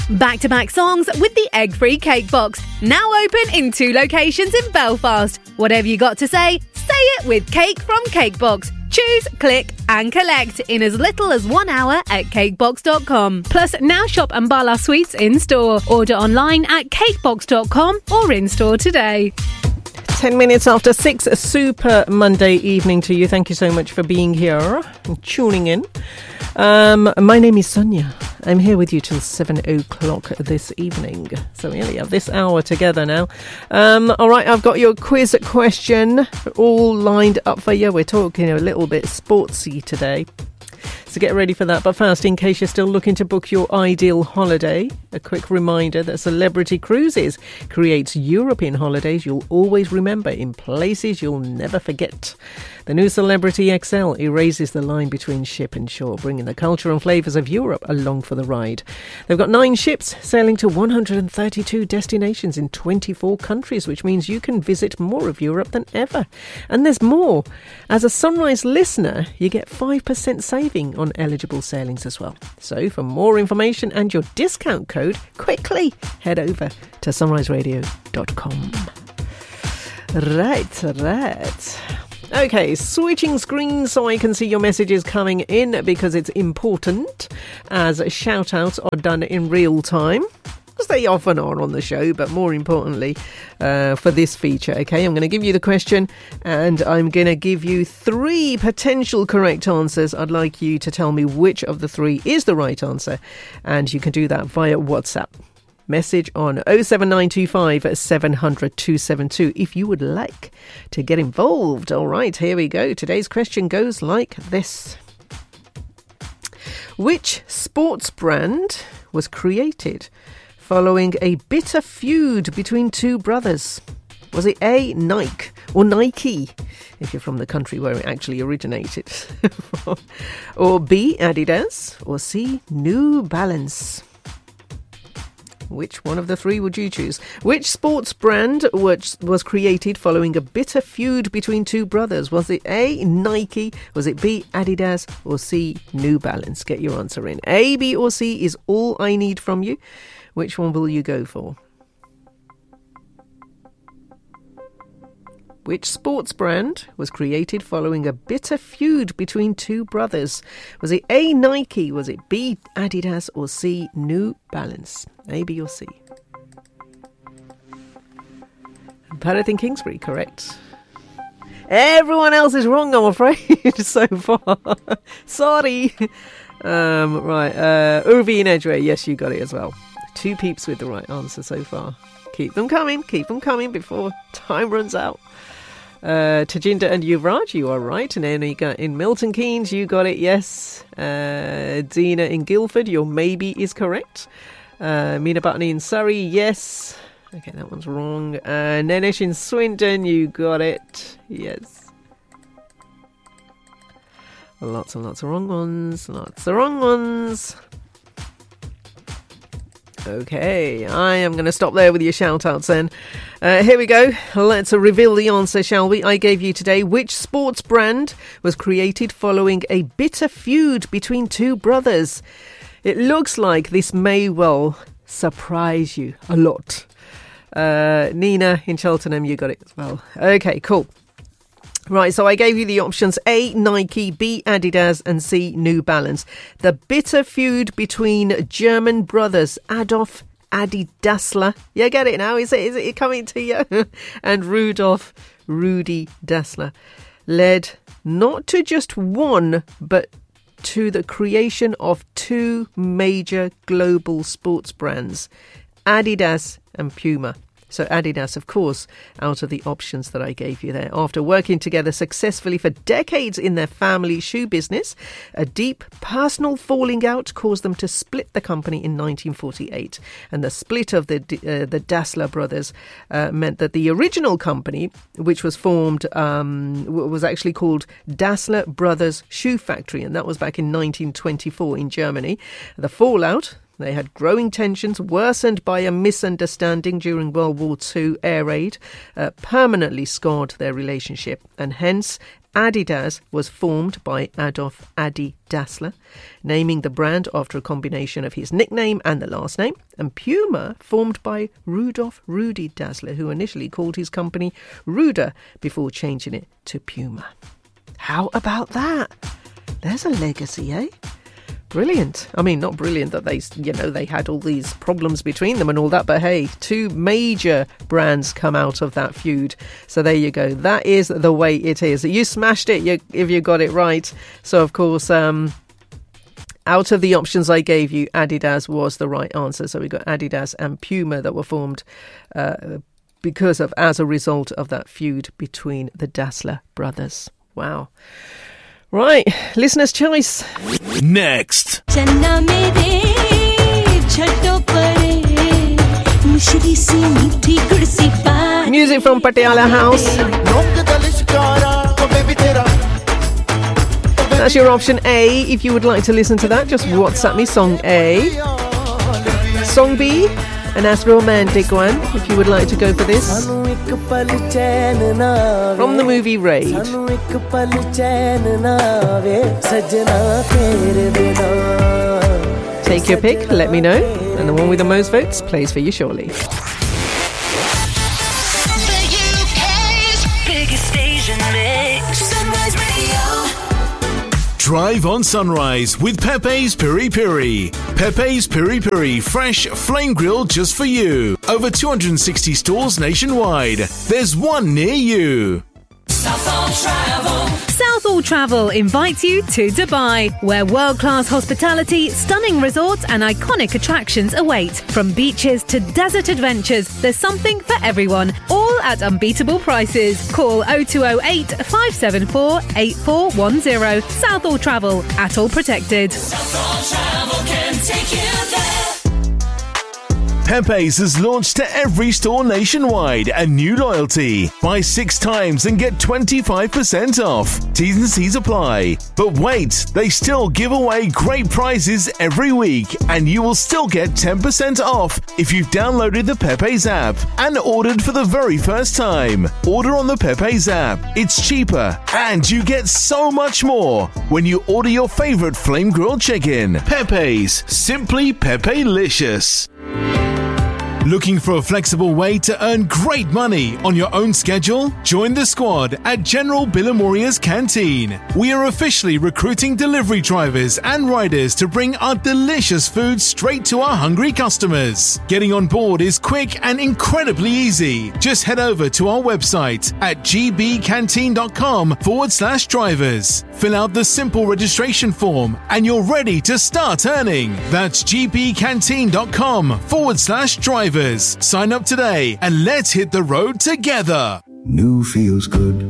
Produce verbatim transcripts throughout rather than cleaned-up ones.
Back-to-back songs with the egg-free cake box. Now open in two locations in Belfast. Whatever you got to say, say it with Cake from Cakebox. Choose, click and collect in as little as one hour at cakebox dot com. Plus, now shop Ambala Sweets in-store. Order online at cakebox dot com or in-store today. Ten minutes after six, a super Monday evening to you. Thank you so much for being here and tuning in. Um, my name is Sonia. I'm here with you till seven o'clock this evening. So we only have this hour together now. Um, all right, I've got your quiz question all lined up for you. We're talking a little bit sportsy today. So get ready for that. But first, in case you're still looking to book your ideal holiday, a quick reminder that Celebrity Cruises creates European holidays you'll always remember in places you'll never forget. The new Celebrity X L erases the line between ship and shore, bringing the culture and flavours of Europe along for the ride. They've got nine ships sailing to one hundred thirty-two destinations in twenty-four countries, which means you can visit more of Europe than ever. And there's more. As a Sunrise listener, you get five percent saving on eligible sailings as well. So for more information and your discount code, quickly head over to sunrise radio dot com. Right, right. Okay, switching screens so I can see your messages coming in because it's important as shout-outs are done in real time. As they often are on the show, but more importantly uh, for this feature, okay? I'm going to give you the question and I'm going to give you three potential correct answers. I'd like you to tell me which of the three is the right answer, and you can do that via WhatsApp. Message on oh seven nine two five seven hundred two seven two if you would like to get involved. All right, here we go. Today's question goes like this. Which sports brand was created following a bitter feud between two brothers? Was it A, Nike or Nike, if you're from the country where it actually originated? Or B, Adidas, or C, New Balance? Which one of the three would you choose? Which sports brand was, was created following a bitter feud between two brothers? Was it A, Nike? Was it B, Adidas? Or C, New Balance? Get your answer in. A, B or C is all I need from you. Which one will you go for? Which sports brand was created following a bitter feud between two brothers? Was it A, Nike? Was it B, Adidas? Or C, New Balance? A, B or C? Perth in Kingsbury, correct. Everyone else is wrong, I'm afraid, so far. Sorry. Um, right, uh, Urvi in Edgware, yes, you got it as well. Two peeps with the right answer so far. Keep them coming, keep them coming before time runs out. Uh, Tajinder and Yuvraj, you are right. And then you got in Milton Keynes, you got it, yes. Uh, Dina in Guildford, your maybe is correct. Uh, Mina Butney in Surrey, yes. Okay, that one's wrong. Uh, Nenesh in Swindon, you got it, yes. Lots and lots of wrong ones, lots of wrong ones. Okay, I am going to stop there with your shout-outs then. Uh, here we go. Let's uh, reveal the answer, shall we? I gave you today. Which sports brand was created following a bitter feud between two brothers? It looks like this may well surprise you a lot. Uh, Nina in Cheltenham, you got it as well. Okay, cool. Right, so I gave you the options A, Nike, B, Adidas and C, New Balance. The bitter feud between German brothers Adolf Adi Dassler. You get it now? Is it, is it coming to you? And Rudolf Rudi Dassler led not to just one, but to the creation of two major global sports brands, Adidas and Puma. So Adidas, of course, out of the options that I gave you there. After working together successfully for decades in their family shoe business, a deep personal falling out caused them to split the company in nineteen forty-eight. And the split of the uh, the Dassler brothers uh, meant that the original company, which was formed, um, was actually called Dassler Brothers Shoe Factory. And that was back in nineteen twenty-four in Germany. The fallout... They had growing tensions worsened by a misunderstanding during World War Two air raid, uh, permanently scarred their relationship, and hence Adidas was formed by Adolf Adi Dassler, naming the brand after a combination of his nickname and the last name. And Puma formed by Rudolf Rudi Dassler, who initially called his company Ruder before changing it to Puma. How about that? There's a legacy, eh? Brilliant. I mean, not brilliant that they, you know, they had all these problems between them and all that, but hey, two major brands come out of that feud. So there you go. That is the way it is. You smashed it you, if you got it right. So, of course, um, out of the options I gave you, Adidas was the right answer. So we got Adidas and Puma that were formed uh, because of, as a result of that feud between the Dassler brothers. Wow. Right, listener's choice. Next. Music from Patiala House. That's your option A. If you would like to listen to that, just WhatsApp me song A. Song B, a nice romantic one, if you would like to go for this. From the movie Raid. Take your pick, let me know, and the one with the most votes plays for you shortly. The U K's biggest station mix. Sunrise Radio. Drive on Sunrise with Pepe's Piri Piri. Pepe's Piri Piri, fresh flame grilled just for you. Over two hundred sixty stores nationwide. There's one near you. Southall Travel. Southall Travel invites you to Dubai, where world-class hospitality, stunning resorts and iconic attractions await. From beaches to desert adventures, there's something for everyone, all at unbeatable prices. Call oh two oh eight, five seven four, eight four one oh. Southall Travel, at all protected. Southall Travel can take you there. Pepe's has launched to every store nationwide a new loyalty. Buy six times and get twenty-five percent off. T's and C's apply. But wait, they still give away great prizes every week, and you will still get ten percent off if you've downloaded the Pepe's app and ordered for the very first time. Order on the Pepe's app. It's cheaper, and you get so much more when you order your favorite flame grilled chicken. Pepe's, simply Pepe-licious. Looking for a flexible way to earn great money on your own schedule? Join the squad at General Billamoria's Canteen. We are officially recruiting delivery drivers and riders to bring our delicious food straight to our hungry customers. Getting on board is quick and incredibly easy. Just head over to our website at gbcanteen.com forward slash drivers. Fill out the simple registration form and you're ready to start earning. That's gbcanteen.com forward slash drivers. Sign up today and let's hit the road together. New feels good.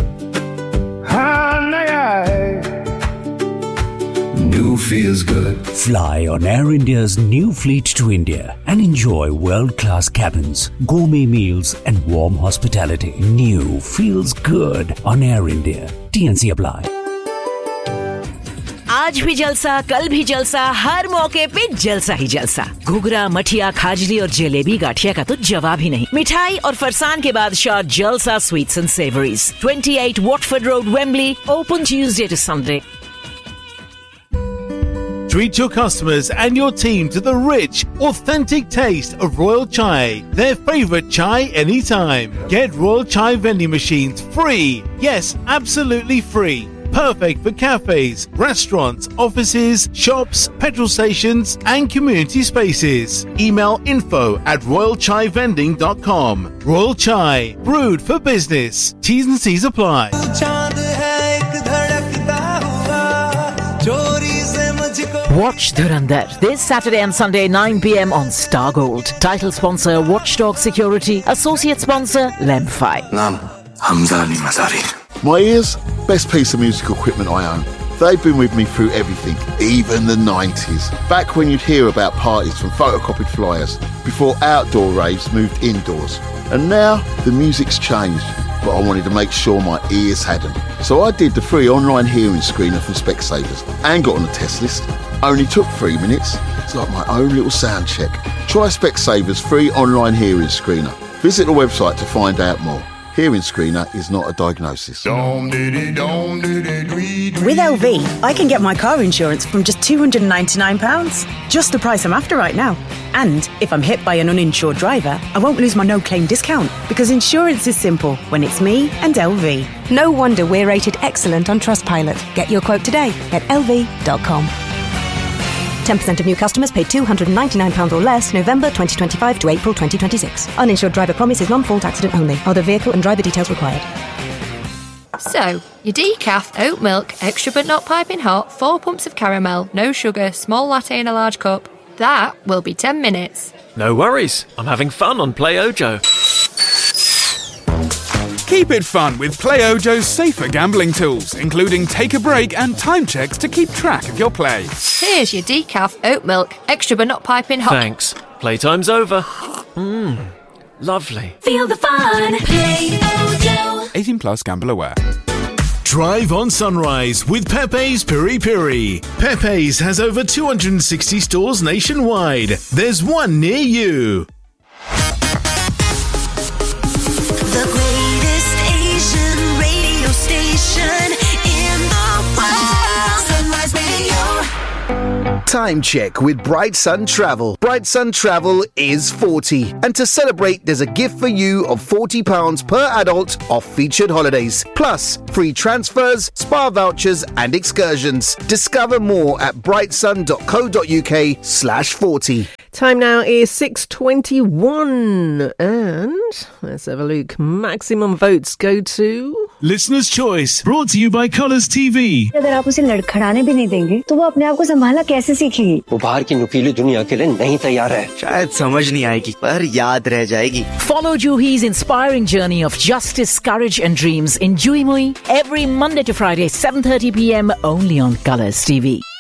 New feels good. Fly on Air India's new fleet to India and enjoy world-class cabins, gourmet meals and warm hospitality. New feels good on Air India. T N C apply. आज भी जलसा, कल भी जलसा, हर मौके पे जलसा ही जलसा। घुघरा, मठिया, खाजली और जलेबी गाठिया का तो जवाब ही नहीं। मिठाई और फरसान के बादशाह जलसा sweets and savouries, twenty-eight Watford Road, Wembley, open Tuesday to Sunday. Treat your customers and your team to the rich, authentic taste of Royal Chai, their favorite chai anytime. Get Royal Chai vending machines free. Yes, absolutely free. Perfect for cafes, restaurants, offices, shops, petrol stations and community spaces. Email info at royal chai vending dot com. Royal Chai, brewed for business. T's and C's apply. Watch Dhurandhar this Saturday and Sunday nine p.m. on Star Gold. Title sponsor Watchdog Security. Associate sponsor Lemfi. Naam Hamza Ali Mazari. My ears, best piece of musical equipment I own. They've been with me through everything, even the nineties. Back when you'd hear about parties from photocopied flyers, before outdoor raves moved indoors. And now, the music's changed, but I wanted to make sure my ears hadn't. So I did the free online hearing screener from Specsavers and got on the test list. Only took three minutes. It's like my own little sound check. Try Specsavers free online hearing screener. Visit the website to find out more. Hearing screener is not a diagnosis. With L V, I can get my car insurance from just two hundred ninety-nine pounds. Just the price I'm after right now. And if I'm hit by an uninsured driver, I won't lose my no-claim discount because insurance is simple when it's me and L V. No wonder we're rated excellent on Trustpilot. Get your quote today at L V dot com. ten percent of new customers paid two hundred ninety-nine pounds or less November twenty twenty-five to April twenty twenty-six. Uninsured driver promise is non-fault accident only. Other vehicle and driver details required. So, your decaf, oat milk, extra but not piping hot, four pumps of caramel, no sugar, small latte in a large cup. That will be ten minutes. No worries. I'm having fun on Play Ojo. Keep it fun with Play Ojo's safer gambling tools, including take a break and time checks to keep track of your play. Here's your decaf, oat milk, extra but not piping hot. Thanks. Playtime's over. Mmm, lovely. Feel the fun. Play Ojo. eighteen plus, gamble aware. Drive on Sunrise with Pepe's Piri Piri. Pepe's has over two hundred sixty stores nationwide. There's one near you. The greatest Asian radio station in the world. Sunrise Radio. Time check with Bright Sun Travel. Bright Sun Travel is forty. And to celebrate, there's a gift for you of forty pounds per adult off featured holidays. Plus, free transfers, spa vouchers and excursions. Discover more at brightsun.co.uk slash 40. Time now is six twenty-one. And let's have a look. Maximum votes go to... Listener's Choice, brought to you by Colours T V. अगर आप उसे लड़खड़ाने भी नहीं देंगे तो वो अपने आप को संभालना कैसे सीखेगी? वो बाहर की नुकीली दुनिया के लिए नहीं तैयार है। शायद समझ नहीं आएगी पर याद रह जाएगी। Follow Juhi's inspiring journey of justice, courage and dreams in Jui Mui every Monday to Friday, seven thirty p.m. only on Colours T V.